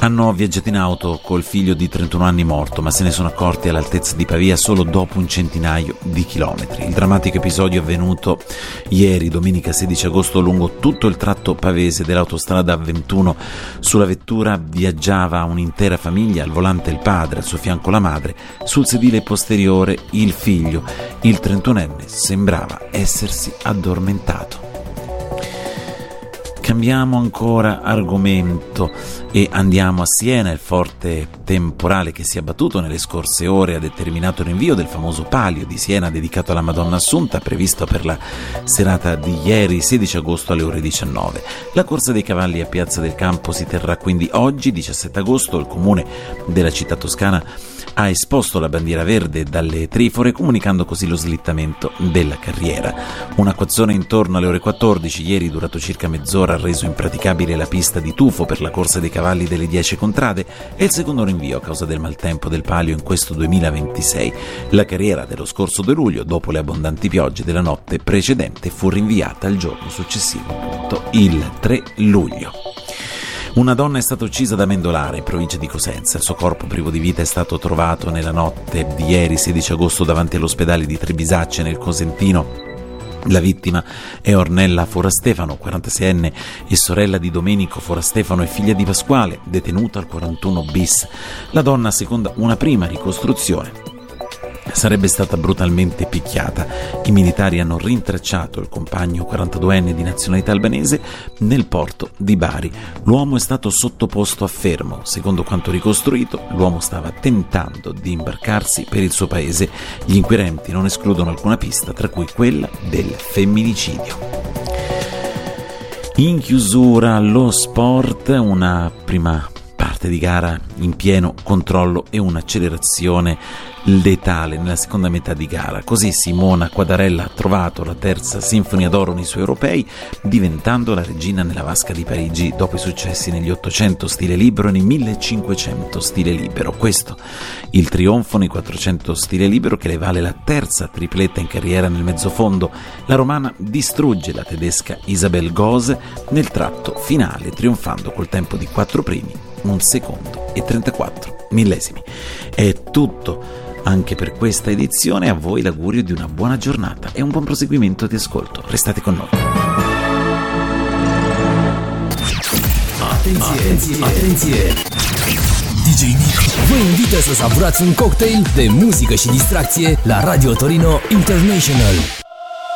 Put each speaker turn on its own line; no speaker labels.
Hanno viaggiato in auto col figlio di 31 anni morto, ma se ne sono accorti all'altezza di Pavia solo dopo un centinaio di chilometri. Il drammatico episodio è avvenuto ieri, domenica 16 agosto, lungo tutto il tratto pavese dell'autostrada A21. Sulla vettura viaggiava un'intera famiglia, al volante il padre, al suo fianco la madre, sul sedile posteriore il figlio. Il 31enne sembrava essersi addormentato. Cambiamo ancora argomento e andiamo a Siena. Il forte temporale che si è abbattuto nelle scorse ore ha determinato il rinvio del famoso palio di Siena dedicato alla Madonna Assunta, previsto per la serata di ieri 16 agosto alle ore 19. La corsa dei cavalli a Piazza del Campo si terrà quindi oggi 17 agosto. Il comune della città toscana ha esposto la bandiera verde dalle trifore, comunicando così lo slittamento della carriera. Un acquazzone intorno alle ore 14 ieri, durato circa mezz'ora, ha reso impraticabile la pista di tufo per la corsa dei cavalli delle 10 contrade e il secondo rinvio a causa del maltempo del palio in questo 2026. La carriera dello scorso 2 luglio, dopo le abbondanti piogge della notte precedente, fu rinviata al giorno successivo, appunto il 3 luglio. Una donna è stata uccisa da Mendolare, in provincia di Cosenza. Il suo corpo privo di vita è stato trovato nella notte di ieri 16 agosto davanti all'ospedale di Trebisacce nel Cosentino. La vittima è Ornella Forastefano, 46enne e sorella di Domenico Forastefano e figlia di Pasquale, detenuta al 41 bis. La donna, secondo una prima ricostruzione, sarebbe stata brutalmente picchiata. I militari hanno rintracciato il compagno 42enne di nazionalità albanese nel porto di Bari. L'uomo è stato sottoposto a fermo. Secondo quanto ricostruito, l'uomo stava tentando di imbarcarsi per il suo paese. Gli inquirenti non escludono alcuna pista, tra cui quella del femminicidio. In chiusura lo sport, una prima parte di gara in pieno controllo e un'accelerazione letale nella seconda metà di gara. Così Simona Quadarella ha trovato la terza sinfonia d'oro nei suoi europei, diventando la regina nella vasca di Parigi dopo i successi negli 800 stile libero e nei 1500 stile libero. Questo il trionfo nei 400 stile libero che le vale la terza tripletta in carriera nel mezzofondo. La romana distrugge la tedesca Isabel Gose nel tratto finale, trionfando col tempo di 4 primi, 1 secondo e 34 millesimi. È tutto anche per questa edizione. A voi l'augurio di una buona giornata e un buon proseguimento di ascolto. Restate con noi.
Atenție! DJ Nick vă invită să savurați un cocktail de muzică și distracție la Radio Torino International.